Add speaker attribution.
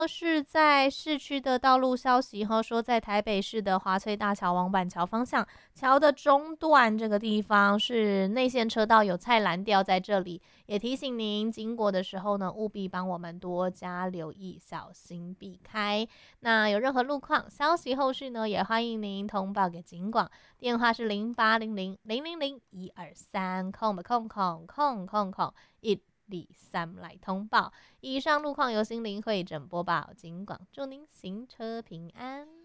Speaker 1: 是在市区的道路消息后说，在台北市的华翠大桥往板桥方向，桥的中段这个地方是内线车道，有菜篮掉在这里，也提醒您经过的时候呢，务必帮我们多加留意，小心避开。那有任何路况消息后续呢，也欢迎您通报给警广，电话是0800000123，空123来通报。以上路况由心灵会诊播报，警广祝您行车平安。